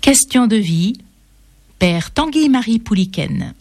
Question de vie, Père Tanguy-Marie Pouliken.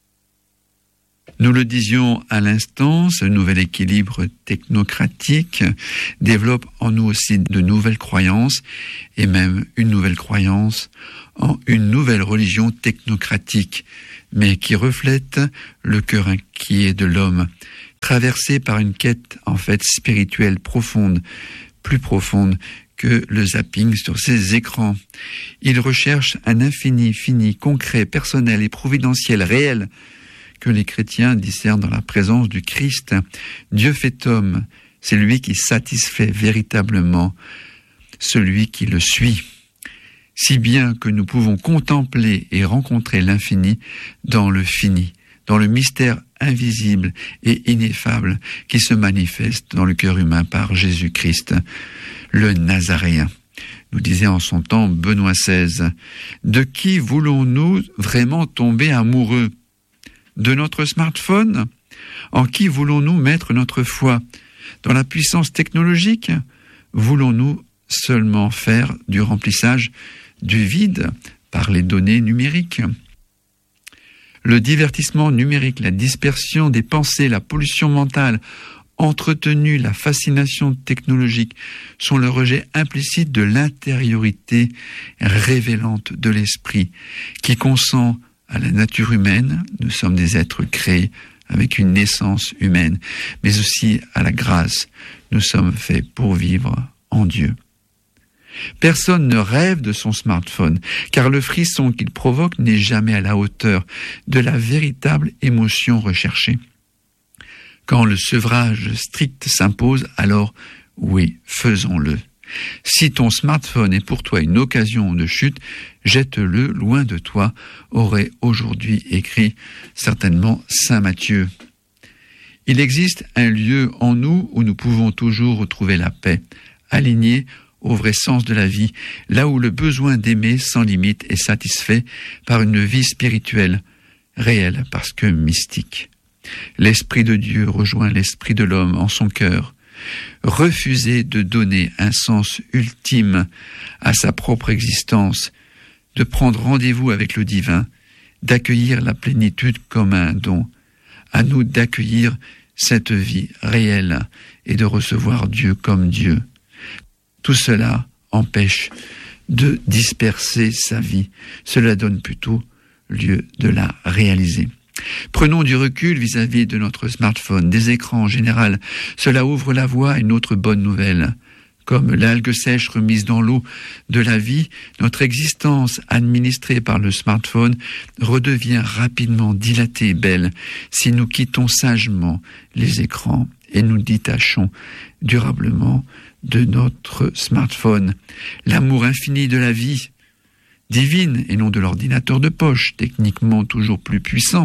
Nous le disions à l'instant, ce nouvel équilibre technocratique développe en nous aussi de nouvelles croyances, et même une nouvelle croyance en une nouvelle religion technocratique, mais qui reflète le cœur inquiet de l'homme, traversé par une quête en fait spirituelle profonde, plus profonde que le zapping sur ces écrans. Il recherche un infini, fini, concret, personnel et providentiel, réel, que les chrétiens discernent dans la présence du Christ. Dieu fait homme, c'est lui qui satisfait véritablement celui qui le suit. Si bien que nous pouvons contempler et rencontrer l'infini dans le fini, dans le mystère invisible et ineffable qui se manifeste dans le cœur humain par Jésus-Christ, le Nazaréen. Nous disait en son temps Benoît XVI, « De qui voulons-nous vraiment tomber amoureux ? De notre smartphone ? En qui voulons-nous mettre notre foi ? Dans la puissance technologique ? Voulons-nous seulement faire du remplissage du vide par les données numériques ? Le divertissement numérique, la dispersion des pensées, la pollution mentale, entretenue, la fascination technologique sont le rejet implicite de l'intériorité révélante de l'esprit qui consent à la nature humaine. Nous sommes des êtres créés avec une naissance humaine, mais aussi à la grâce. Nous sommes faits pour vivre en Dieu. Personne ne rêve de son smartphone, car le frisson qu'il provoque n'est jamais à la hauteur de la véritable émotion recherchée. Quand le sevrage strict s'impose, alors oui, faisons-le. Si ton smartphone est pour toi une occasion de chute, jette-le loin de toi, aurait aujourd'hui écrit certainement saint Matthieu. Il existe un lieu en nous où nous pouvons toujours retrouver la paix, alignée au vrai sens de la vie, là où le besoin d'aimer sans limite est satisfait par une vie spirituelle, réelle parce que mystique. L'Esprit de Dieu rejoint l'Esprit de l'homme en son cœur. Refuser de donner un sens ultime à sa propre existence, de prendre rendez-vous avec le divin, d'accueillir la plénitude comme un don, à nous d'accueillir cette vie réelle et de recevoir Dieu comme Dieu. Tout cela empêche de disperser sa vie, cela donne plutôt lieu de la réaliser. Prenons du recul vis-à-vis de notre smartphone, des écrans en général. Cela ouvre la voie à une autre bonne nouvelle. Comme l'algue sèche remise dans l'eau de la vie, notre existence administrée par le smartphone redevient rapidement dilatée et belle si nous quittons sagement les écrans et nous détachons durablement de notre smartphone. L'amour infini de la vie divine et non de l'ordinateur de poche, techniquement toujours plus puissant,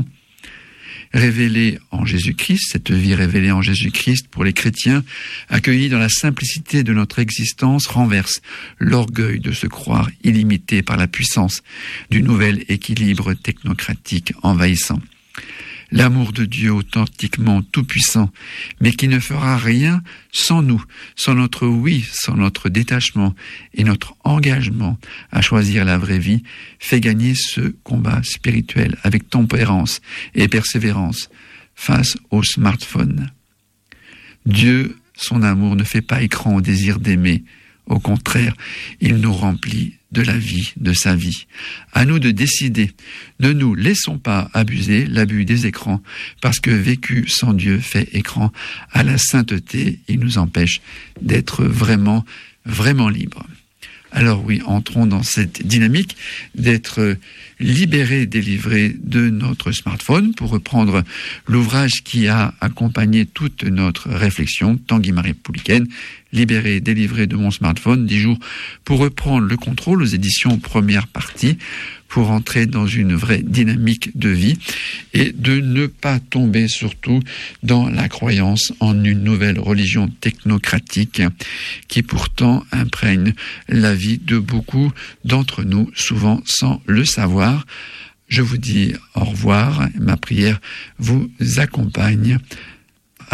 révélée en Jésus-Christ, cette vie révélée en Jésus-Christ pour les chrétiens, accueillie dans la simplicité de notre existence, renverse l'orgueil de se croire illimité par la puissance du nouvel équilibre technocratique envahissant. L'amour de Dieu authentiquement tout-puissant, mais qui ne fera rien sans nous, sans notre oui, sans notre détachement et notre engagement à choisir la vraie vie, fait gagner ce combat spirituel avec tempérance et persévérance face au smartphone. Dieu, son amour, ne fait pas écran au désir d'aimer. Au contraire, il nous remplit de la vie, de sa vie. À nous de décider. Ne nous laissons pas abuser l'abus des écrans, parce que vécu sans Dieu fait écran à la sainteté, il nous empêche d'être vraiment, vraiment libres. Alors oui, entrons dans cette dynamique d'être libérés, délivrés de notre smartphone, pour reprendre l'ouvrage qui a accompagné toute notre réflexion, Tanguy-Marie Pouliken, libéré, délivré de mon smartphone, 10 jours pour reprendre le contrôle aux éditions première partie, pour entrer dans une vraie dynamique de vie et de ne pas tomber surtout dans la croyance en une nouvelle religion technocratique qui pourtant imprègne la vie de beaucoup d'entre nous, souvent sans le savoir. Je vous dis au revoir, ma prière vous accompagne